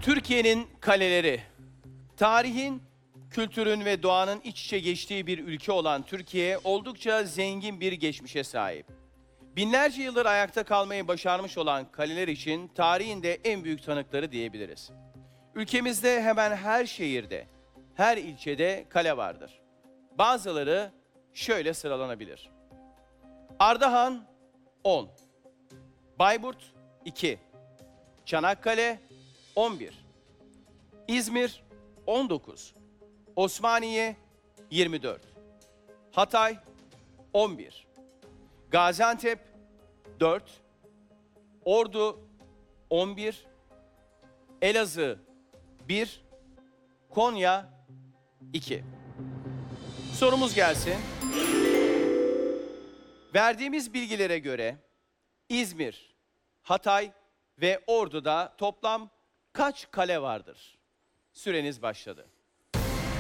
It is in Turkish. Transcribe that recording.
Türkiye'nin kaleleri. Tarihin, kültürün ve doğanın iç içe geçtiği bir ülke olan Türkiye oldukça zengin bir geçmişe sahip. Binlerce yıldır ayakta kalmayı başarmış olan kaleler için tarihin de en büyük tanıkları diyebiliriz. Ülkemizde hemen her şehirde, her ilçede kale vardır. Bazıları şöyle sıralanabilir. Ardahan 10, Bayburt 2, Çanakkale 11, İzmir 19, Osmaniye 24, Hatay 11, Gaziantep 4, Ordu 11, Elazığ 1, Konya 2. Sorumuz gelsin. Verdiğimiz bilgilere göre İzmir, Hatay ve Ordu'da toplam kaç kale vardır? Süreniz başladı.